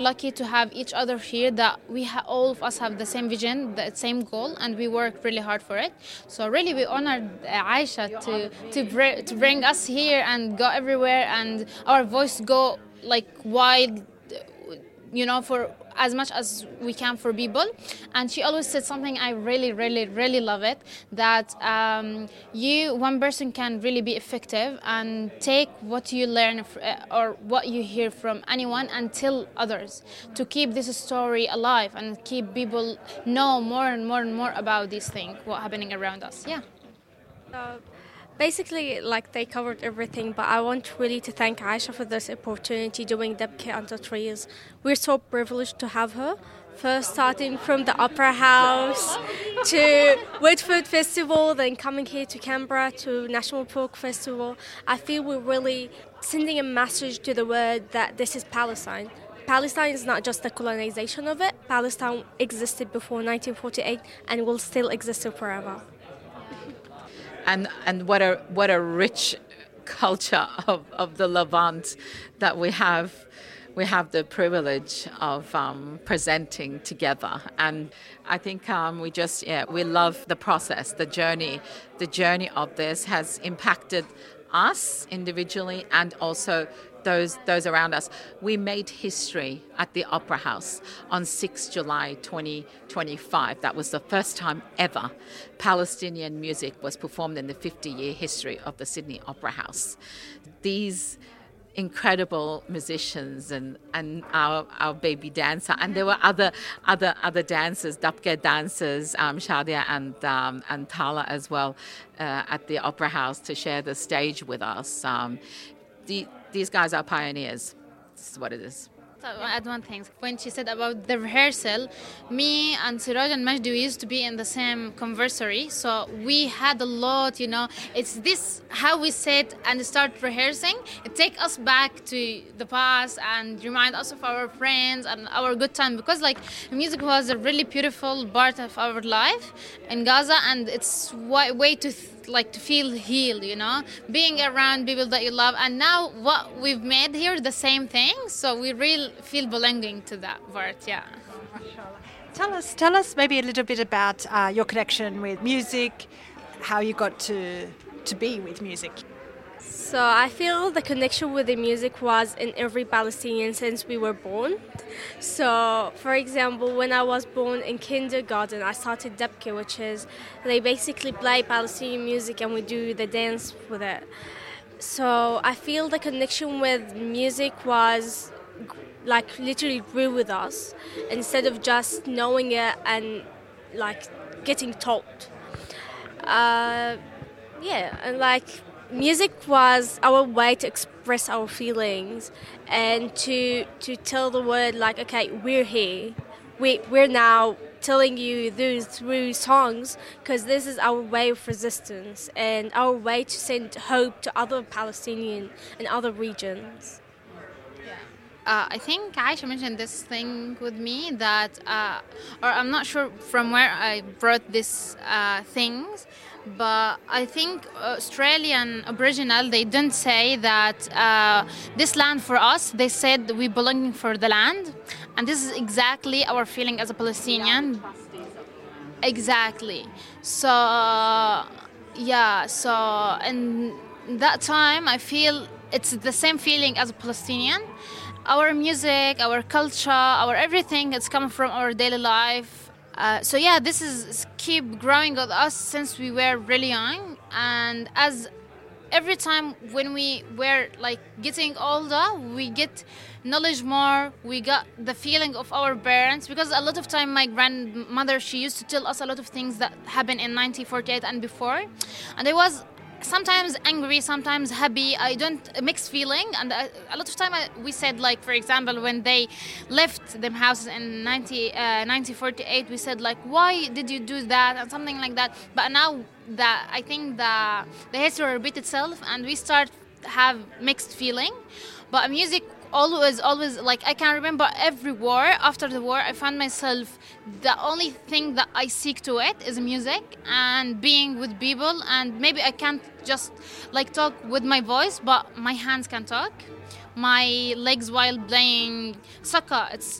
Lucky to have each other here, that all of us have the same vision, the same goal, and we work really hard for it. So really we honored Aisha to bring us here and go everywhere, and our voice go like wide, for as much as we can for people. And she always said something I really, really, really love it, that one person can really be effective and take what you learn or what you hear from anyone and tell others, to keep this story alive and keep people know more and more and more about these things, what's happening around us. Yeah. Basically, they covered everything, but I want really to thank Aisha for this opportunity doing Dabke Under Trees. We're so privileged to have her. First starting from the Opera House to Woodford Festival, then coming here to Canberra to National Folk Festival. I feel we're really sending a message to the world that this is Palestine. Palestine is not just the colonization of it. Palestine existed before 1948 and will still exist forever. And what a rich culture of the Levant that we have. We have the privilege of presenting together, and I think we love the process, the journey. The journey of this has impacted us individually and also those around us. We made history at the Opera House on 6 July 2025. That was the first time ever Palestinian music was performed in the 50-year history of the Sydney Opera House. These incredible musicians and our baby dancer, and there were other dancers, Dabke dancers, Shadia and Tala as well, at the Opera House to share the stage with us. These guys are pioneers. This is what it is. So I'll add one thing. When she said about the rehearsal, me and Siraj and Majdi, we used to be in the same conservatory, so we had a lot, It's this, how we sit and start rehearsing. It takes us back to the past and remind us of our friends and our good time, because music was a really beautiful part of our life in Gaza, and it's way to feel healed, being around people that you love. And now what we've made here, the same thing, so we really feel belonging to that part. Yeah. Tell us maybe a little bit about your connection with music, how you got to be with music. So I feel the connection with the music was in every Palestinian since we were born. So, for example, when I was born in kindergarten, I started Dabke, which is they basically play Palestinian music and we do the dance with it. So I feel the connection with music was literally grew with us instead of just knowing it and getting taught. Music was our way to express our feelings and to tell the world, okay, we're here. We're now telling you this through songs, because this is our way of resistance and our way to send hope to other Palestinian and other regions. I think Aisha mentioned this thing with me that, or I'm not sure from where I brought this things, but I think Australian Aboriginal, they didn't say that this land for us. They said we belonging for the land, and this is exactly our feeling as a Palestinian. Exactly. So in that time, I feel it's the same feeling as a Palestinian. Our music, our culture, our everything, it's coming from our daily life. This is keep growing with us since we were really young. And as every time when we were getting older, we get knowledge more. We got the feeling of our parents, because a lot of time my grandmother, she used to tell us a lot of things that happened in 1948 and before. And I was sometimes angry, sometimes happy. I don't mixed feeling, and a lot of time we said, for example, when they left them houses in 1948, we said why did you do that, and something like that. But now that I think the history repeat itself, and we start have mixed feeling. But music always I can remember every war. After the war, I found myself the only thing that I seek to it is music and being with people. And maybe I can't just talk with my voice, but my hands can talk. my legs while playing soccer.